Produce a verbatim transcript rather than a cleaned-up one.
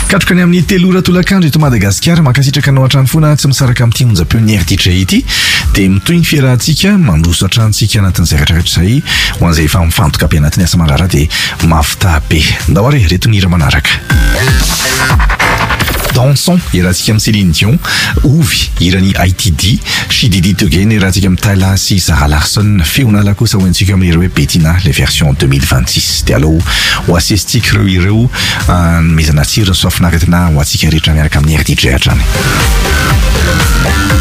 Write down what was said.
katrokany amin'ny telora tolakandro eto Madagasikara makasitraka anao hatrany foana tsy misaraka amin'ity onjam-peon'ny R D J ity dia mitoy ny fiarahantsika mandroso hatrantsika anatin'izay rehetrarehetra izay ho an'izay efa mifantoka be anatin'ny asa amandrarah dia mafita be ndao ary reto ny hira manaraka Dansons irahantsika amin'ny Céline Dion, Ovy irany I T D, She Did It Again irahantsika amin'ny Tyla sy Zara Larsson, feonala kosa hoentsika amin'ny ireo Bettina les versions deux mille vingt-six dia allo ho asestika ireo ireo mezana tsiro ny soafinaretina ho antsika rehetra miaraka amin'ny R D J hatrany